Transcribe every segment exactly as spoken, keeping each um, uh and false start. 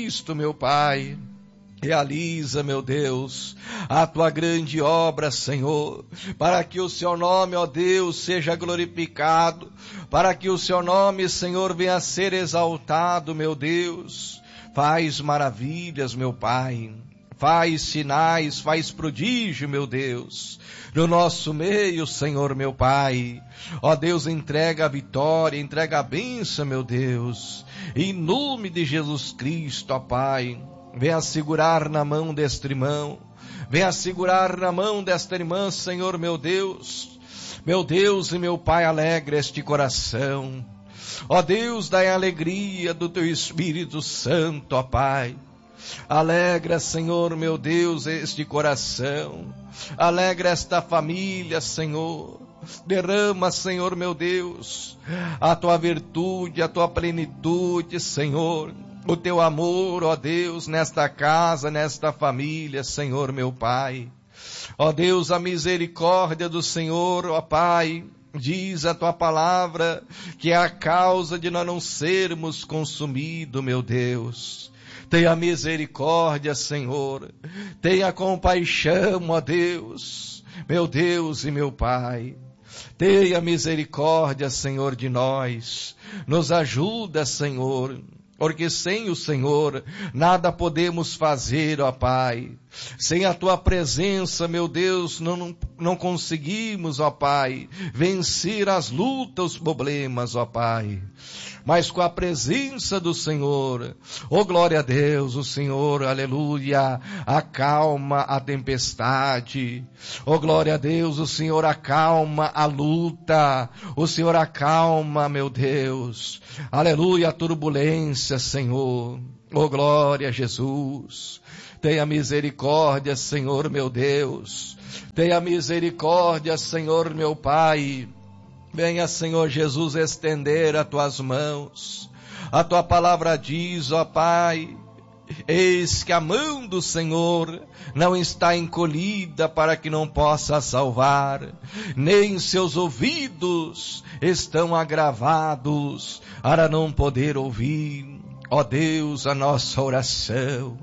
Cristo, meu Pai, realiza, meu Deus, a tua grande obra, Senhor, para que o seu nome, ó Deus, seja glorificado, para que o seu nome, Senhor, venha a ser exaltado, meu Deus. Faz maravilhas, meu Pai, faz sinais, faz prodígio, meu Deus, no nosso meio, Senhor, meu Pai. Ó Deus, entrega a vitória, entrega a bênção, meu Deus, em nome de Jesus Cristo, ó Pai. Venha segurar na mão deste irmão, venha segurar na mão desta irmã, Senhor, meu Deus, meu Deus e meu Pai, alegra este coração. Ó Deus, dai a alegria do teu Espírito Santo, ó Pai. Alegra, Senhor, meu Deus, este coração, alegra esta família, Senhor. Derrama, Senhor, meu Deus, a tua virtude, a tua plenitude, Senhor, o teu amor, ó Deus, nesta casa, nesta família, Senhor, meu Pai. Ó Deus, a misericórdia do Senhor, ó Pai, diz a tua palavra que é a causa de nós não sermos consumidos, meu Deus. Tenha misericórdia, Senhor, tenha compaixão, ó Deus, meu Deus e meu Pai. Tenha misericórdia, Senhor, de nós, nos ajuda, Senhor, porque sem o Senhor nada podemos fazer, ó Pai. Sem a tua presença, meu Deus, não, não conseguimos, ó Pai, vencer as lutas, os problemas, ó Pai. Mas com a presença do Senhor, oh glória a Deus, o Senhor, aleluia, acalma a tempestade. Oh glória a Deus, o Senhor acalma a luta. O Senhor acalma, meu Deus, aleluia, a turbulência, Senhor. Oh glória a Jesus. Tenha misericórdia, Senhor, meu Deus. Tenha misericórdia, Senhor, meu Pai. Venha, Senhor Jesus, estender as tuas mãos. A tua palavra diz, ó Pai, eis que a mão do Senhor não está encolhida para que não possa salvar, nem seus ouvidos estão agravados para não poder ouvir. Ó Deus, a nossa oração.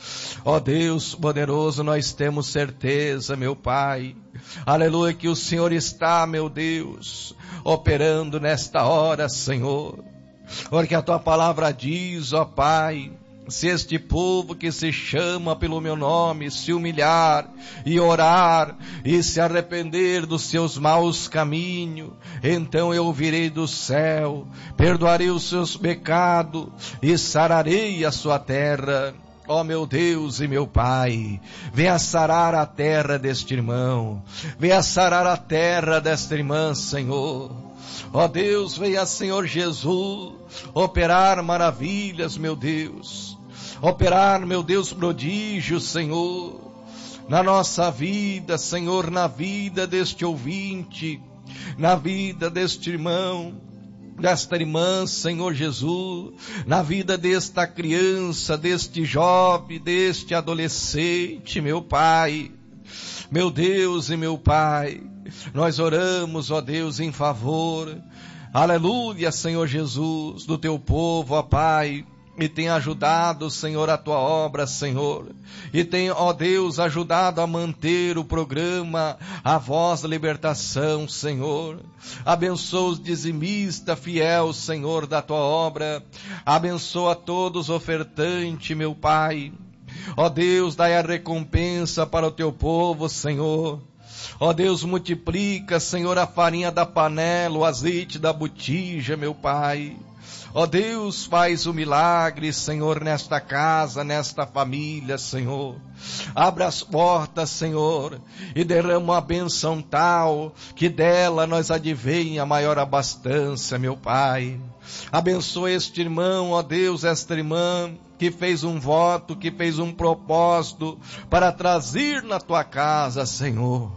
Ó Deus poderoso, nós temos certeza, meu Pai, aleluia, que o Senhor está, meu Deus, operando nesta hora, Senhor, porque a tua palavra diz, ó Pai, se este povo que se chama pelo meu nome se humilhar e orar e se arrepender dos seus maus caminhos, então eu ouvirei do céu, perdoarei os seus pecados e sararei a sua terra. Ó meu Deus e meu Pai, venha sarar a terra deste irmão, venha sarar a terra desta irmã, Senhor. Ó Deus, venha, Senhor Jesus, operar maravilhas, meu Deus, operar, meu Deus, prodígios, Senhor, na nossa vida, Senhor, na vida deste ouvinte, na vida deste irmão, desta irmã, Senhor Jesus, na vida desta criança, deste jovem, deste adolescente, meu Pai, meu Deus e meu Pai, nós oramos, ó Deus, em favor, aleluia, Senhor Jesus, do teu povo, ó Pai, e tem ajudado, Senhor, a tua obra, Senhor, e tem, ó Deus, ajudado a manter o programa A Voz da Libertação, Senhor. Abençoa os dizimistas fiel, Senhor, da tua obra, abençoa todos os ofertantes, meu Pai. Ó Deus, dai a recompensa para o teu povo, Senhor. Ó Deus, multiplica, Senhor, a farinha da panela, o azeite da botija, meu Pai. Ó Deus, faz o milagre, Senhor, nesta casa, nesta família, Senhor. Abra as portas, Senhor, e derrama uma bênção tal, que dela nós advenha a maior abastança, meu Pai. Abençoa este irmão, ó Deus, esta irmã, que fez um voto, que fez um propósito, para trazer na tua casa, Senhor.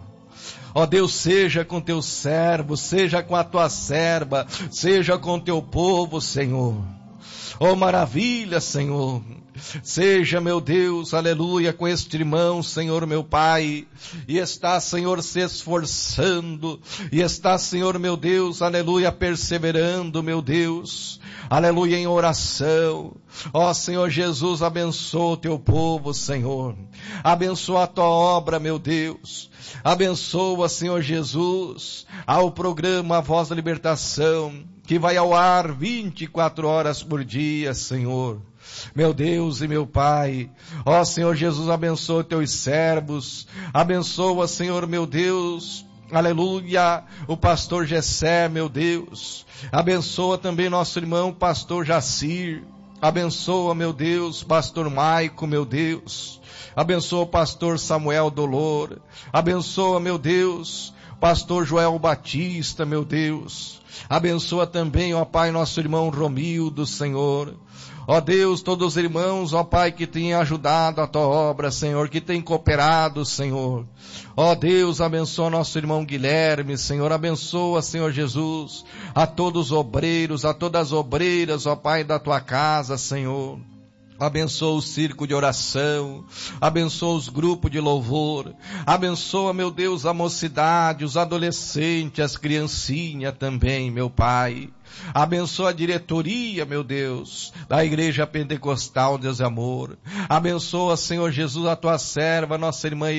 Ó Deus, seja com teu servo, seja com a tua serva, seja com teu povo, Senhor. Oh, maravilha, Senhor. Seja, meu Deus, aleluia, com este irmão, Senhor, meu Pai, e está, Senhor, se esforçando, e está, Senhor, meu Deus, aleluia, perseverando, meu Deus, aleluia, em oração. Ó, Senhor Jesus, abençoa o teu povo, Senhor, abençoa a tua obra, meu Deus, abençoa, Senhor Jesus, ao programa A Voz da Libertação, que vai ao ar vinte e quatro horas por dia, Senhor. Meu Deus e meu Pai, ó Senhor Jesus, abençoa teus servos, abençoa, Senhor, meu Deus, aleluia, o pastor Gessé, meu Deus, abençoa também nosso irmão pastor Jacir, abençoa, meu Deus, pastor Maico, meu Deus, abençoa o pastor Samuel Dolor, abençoa, meu Deus, pastor Joel Batista, meu Deus, abençoa também, ó Pai, nosso irmão Romildo, Senhor. Ó Deus, todos os irmãos, ó Pai, que têm ajudado a tua obra, Senhor, que têm cooperado, Senhor. Ó Deus, abençoa nosso irmão Guilherme, Senhor, abençoa, Senhor Jesus, a todos os obreiros, a todas as obreiras, ó Pai, da tua casa, Senhor. Abençoa o circo de oração, abençoa os grupos de louvor, abençoa, meu Deus, a mocidade, os adolescentes, as criancinhas também, meu Pai. Abençoa a diretoria, meu Deus, da Igreja Pentecostal, Deus e Amor. Abençoa, Senhor Jesus, a tua serva, nossa irmã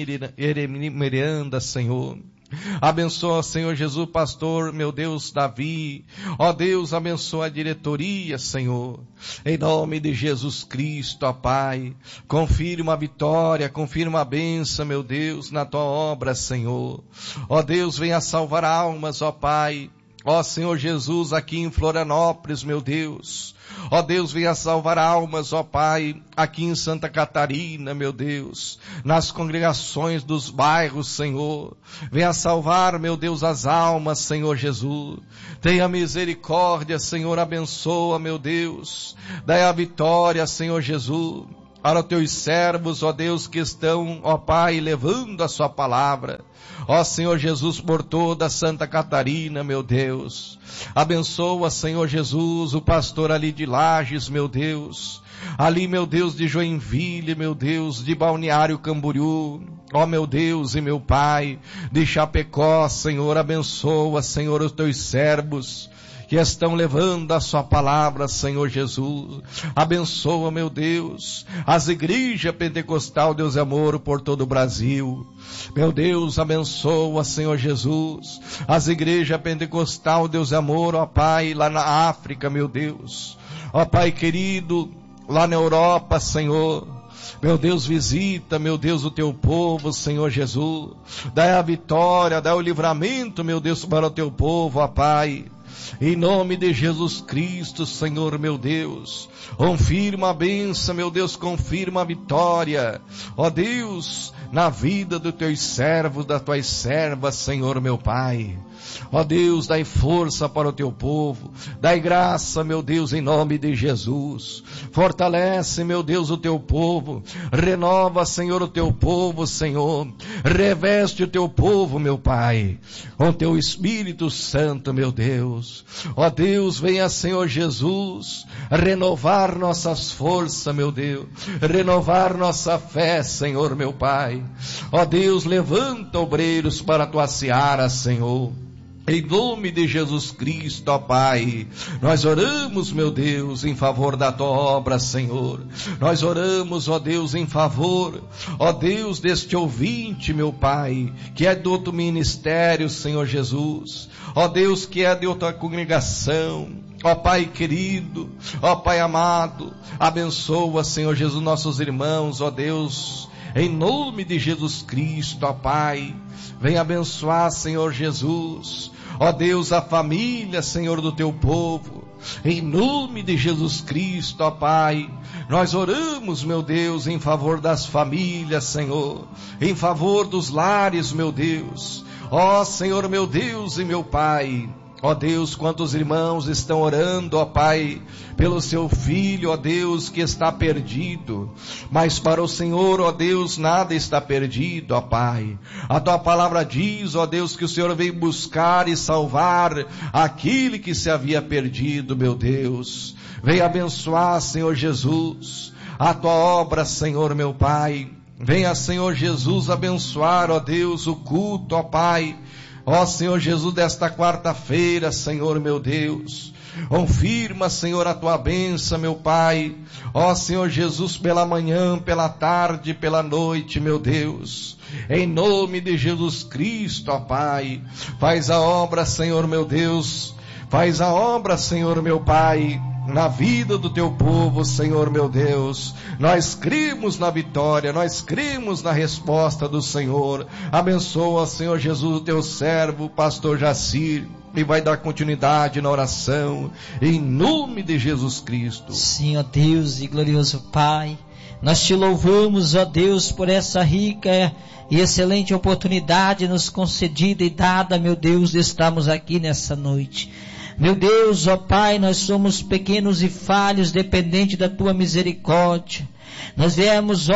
Miranda, Senhor. Abençoa, Senhor Jesus, pastor, meu Deus, Davi. Ó Deus, abençoa a diretoria, Senhor. Em nome de Jesus Cristo, ó Pai. Confirma a vitória, confirma a bênção, meu Deus, na tua obra, Senhor. Ó Deus, venha salvar almas, ó Pai. Ó Senhor Jesus, aqui em Florianópolis, meu Deus. Ó Deus, venha salvar almas, ó Pai, aqui em Santa Catarina, meu Deus, nas congregações dos bairros, Senhor. Venha salvar, meu Deus, as almas, Senhor Jesus. Tenha misericórdia, Senhor, abençoa, meu Deus. Dai a vitória, Senhor Jesus, para os teus servos, ó Deus, que estão, ó Pai, levando a sua palavra. Ó Senhor Jesus, por toda Santa Catarina, meu Deus. Abençoa, Senhor Jesus, o pastor ali de Lages, meu Deus. Ali, meu Deus, de Joinville, meu Deus, de Balneário Camboriú. Ó meu Deus e meu Pai, de Chapecó, Senhor, abençoa, Senhor, os teus servos que estão levando a sua palavra, Senhor Jesus. Abençoa, meu Deus, as igrejas pentecostal, Deus e Amor, por todo o Brasil. Meu Deus, abençoa, Senhor Jesus, as igrejas pentecostal, Deus e Amor, ó Pai, lá na África, meu Deus. Ó Pai querido, lá na Europa, Senhor. Meu Deus, visita, meu Deus, o teu povo, Senhor Jesus. Dá a vitória, dá o livramento, meu Deus, para o teu povo, ó Pai. Em nome de Jesus Cristo, Senhor, meu Deus, confirma a bênção, meu Deus, confirma a vitória, ó Deus, na vida dos teus servos, das tuas servas, Senhor, meu Pai. Ó Deus, dai força para o teu povo, dai graça, meu Deus, em nome de Jesus. Fortalece, meu Deus, o teu povo, renova, Senhor, o teu povo, Senhor. Reveste o teu povo, meu Pai, com teu Espírito Santo, meu Deus. Ó Deus, venha, Senhor Jesus, renovar nossas forças, meu Deus, renovar nossa fé, Senhor, meu Pai. Ó Deus, levanta obreiros para a tua seara, Senhor. Em nome de Jesus Cristo, ó Pai, nós oramos, meu Deus, em favor da tua obra, Senhor. Nós oramos, ó Deus, em favor, ó Deus, deste ouvinte, meu Pai, que é do outro ministério, Senhor Jesus. Ó Deus, que é de outra congregação. Ó Pai querido, ó Pai amado, abençoa, Senhor Jesus, nossos irmãos, ó Deus, em nome de Jesus Cristo, ó Pai. Vem abençoar, Senhor Jesus, ó Deus, a família, Senhor, do teu povo. Em nome de Jesus Cristo, ó Pai, nós oramos, meu Deus, em favor das famílias, Senhor, em favor dos lares, meu Deus. Ó Senhor, meu Deus e meu Pai. Ó Deus, quantos irmãos estão orando, ó Pai, pelo seu filho, ó Deus, que está perdido. Mas para o Senhor, ó Deus, nada está perdido, ó Pai. A tua palavra diz, ó Deus, que o Senhor veio buscar e salvar aquele que se havia perdido, meu Deus. Venha abençoar, Senhor Jesus, a tua obra, Senhor meu Pai. Venha, Senhor Jesus, abençoar, ó Deus, o culto, ó Pai. Ó Senhor Jesus, desta quarta-feira, Senhor meu Deus. Confirma, Senhor, a tua bênção, meu Pai. Ó Senhor Jesus, pela manhã, pela tarde, pela noite, meu Deus. Em nome de Jesus Cristo, ó Pai. Faz a obra, Senhor meu Deus. Faz a obra, Senhor meu Pai, na vida do teu povo, Senhor meu Deus. Nós cremos na vitória, nós cremos na resposta do Senhor. Abençoa, Senhor Jesus, o teu servo, pastor Jacir, e vai dar continuidade na oração, em nome de Jesus Cristo. Sim, ó Deus e glorioso Pai, nós te louvamos, ó Deus, por essa rica e excelente oportunidade nos concedida e dada, meu Deus, de estarmos aqui nessa noite. Meu Deus, ó Pai, nós somos pequenos e falhos, dependentes da tua misericórdia. Nós viemos, ó